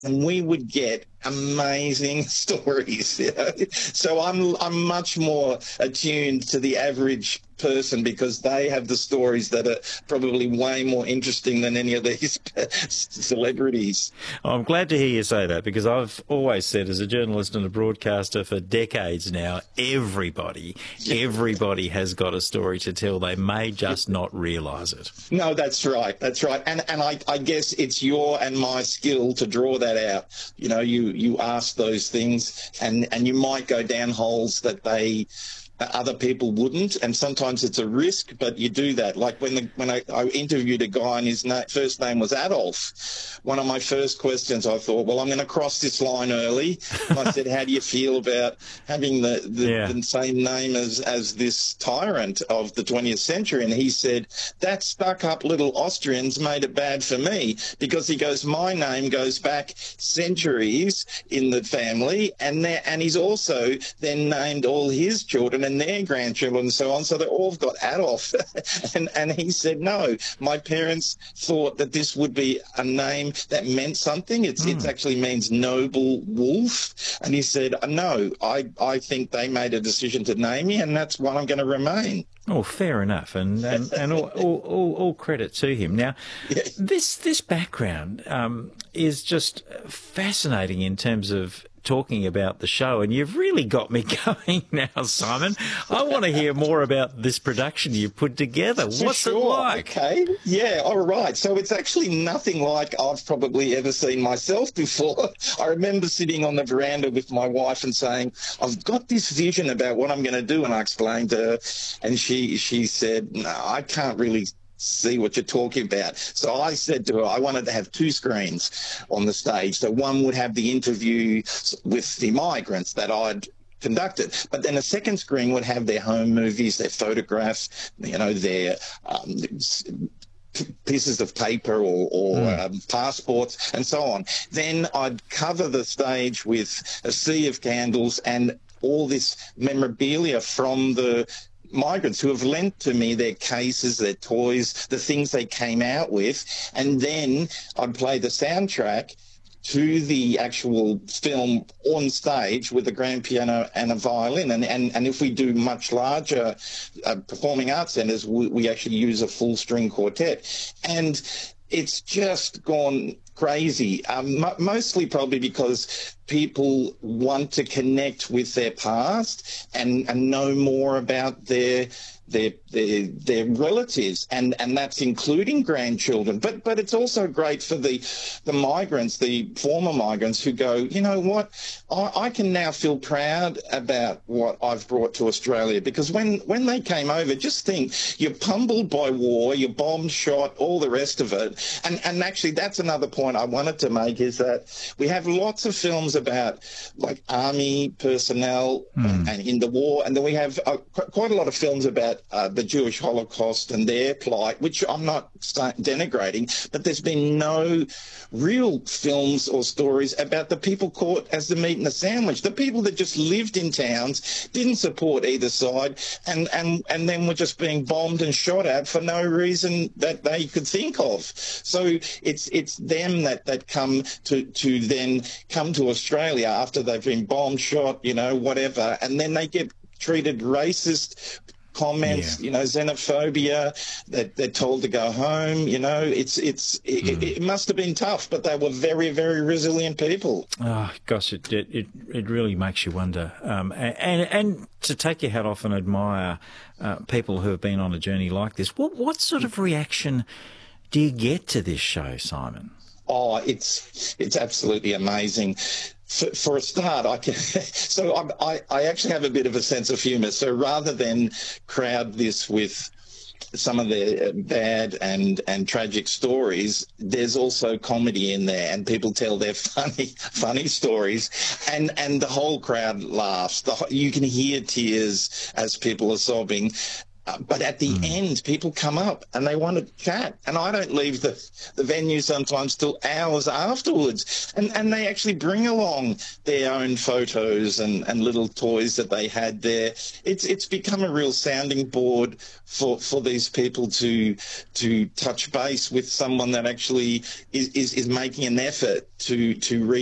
and we would get amazing stories. So I'm much more attuned to the average person because they have the stories that are probably way more interesting than any of these celebrities. I'm glad to hear you say that, because I've always said, as a journalist and a broadcaster for decades now, everybody has got a story to tell. They may just not realise it. No, that's right. That's right. And I guess it's your and my skill to draw that out. You ask those things and you might go down holes that other people wouldn't, and sometimes it's a risk, but you do that. Like when I interviewed a guy and his first name was Adolf, one of my first questions, I thought, well, I'm going to cross this line early. And I said, how do you feel about having the same name as this tyrant of the 20th century? And he said, that stuck-up little Austrians made it bad for me, because he goes, my name goes back centuries in the family, and he's also then named all his children and their grandchildren and so on, so they all got Adolf. and he said, no, my parents thought that this would be a name that meant something. It actually means noble wolf. And he said, no, I think they made a decision to name me, and that's what I'm going to remain. Oh, fair enough, and all credit to him. Now, this background is just fascinating in terms of talking about the show, and you've really got me going now, Simon. I want to hear more about this production you've put together. What's it like? Okay, yeah, all right. So it's actually nothing like I've probably ever seen myself before. I remember sitting on the veranda with my wife and saying, I've got this vision about what I'm going to do, and I explained to her, and she said, no, I can't really see what you're talking about. So I said to her, I wanted to have two screens on the stage. So one would have the interview with the migrants that I'd conducted, but then a second screen would have their home movies, their photographs, their pieces of paper or passports and so on. Then I'd cover the stage with a sea of candles and all this memorabilia from the migrants who have lent to me their cases, their toys, the things they came out with, and then I'd play the soundtrack to the actual film on stage with a grand piano and a violin. And if we do much larger performing arts centres, we actually use a full string quartet. And it's just gone crazy, mostly probably because people want to connect with their past and know more about their relatives, and that's including grandchildren. But it's also great for the migrants, the former migrants, who go, you know what, I can now feel proud about what I've brought to Australia, because when they came over, just think, you're pummeled by war, you're bombed, shot, all the rest of it. And actually that's another point I wanted to make, is that we have lots of films about like army personnel and in the war, and then we have quite a lot of films about the Jewish Holocaust and their plight, which I'm not denigrating, but there's been no real films or stories about the people caught as the meat in the sandwich, the people that just lived in towns, didn't support either side, and then were just being bombed and shot at for no reason that they could think of. So it's them that come to then come to Australia after they've been bombed, shot, whatever, and then they get treated racist comments, xenophobia, that they're told to go home. It must have been tough, but they were very, very resilient people. Oh gosh, it really makes you wonder, and to take your hat off and admire people who have been on a journey like this. What sort of reaction do you get to this show, Simon? Oh, it's absolutely amazing. For a start, I actually have a bit of a sense of humour. So rather than crowd this with some of the bad and tragic stories, there's also comedy in there, and people tell their funny stories, and the whole crowd laughs. You can hear tears as people are sobbing. But at the end, people come up and they want to chat. And I don't leave the venue sometimes till hours afterwards. And they actually bring along their own photos and little toys that they had there. It's become a real sounding board for these people to touch base with someone that actually is making an effort to reach